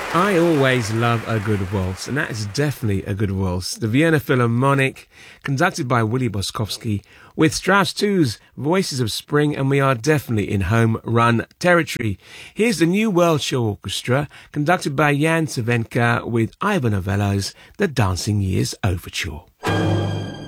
I always love a good waltz, and that is definitely a good waltz. The Vienna Philharmonic, conducted by Willy Boskowski, with Strauss II's Voices of Spring, and we are definitely in home run territory. Here's the New World Show Orchestra, conducted by Jan Cervenka, with Ivan Novello's The Dancing Years Overture.